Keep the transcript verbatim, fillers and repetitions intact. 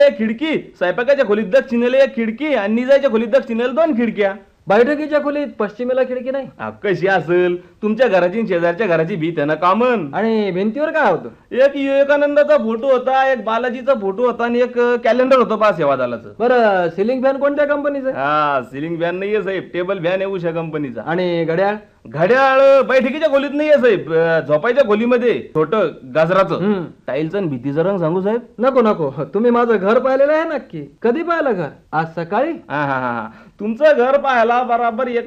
एक खिडकी, स्वयंपाकाच्या खोलीत दक्षिणेला एक खिडकी आणि निजायच्या खोलीत दक्षिणेला दोन खिडक्या. बैठकीच्या खोलीत पश्चिमेला खिडकी नाही. हा, कशी असेल? तुमच्या घराची आणि शेजारच्या घराची भीत आहे ना कॉमन. आणि भिंतीवर काय होतं? एक विवेकानंदाचा फोटो होता, एक बालाजीचा फोटो होता आणि एक कॅलेंडर होतं बा सेवादलाचं. बरं, सिलिंग फॅन कोणत्या कंपनीचं आहे? हा, सिलिंग फॅन नाहीये साहेब, टेबल फॅन आहे उषा कंपनीचा. आणि घड्याळ? घड्याळ बैठकीच्या खोलीत नाहीये साहेब, अं, झोपायच्या खोलीमध्ये छोट गाजराचं. हम्म. टाईलचं आणि भीतीचं रंग सांगू साहेब? नको नको, तुम्ही माझं घर पाहिलेलं आहे नक्की. कधी पाहिलं घर? आज सकाळी. हा हा हा, तुमचं घर पाहायला बराबर एक